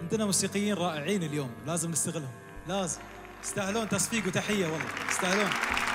عندنا موسيقيين رائعين اليوم، لازم نستغلهم، لازم. يستاهلون تصفيق وتحية والله، يستاهلون.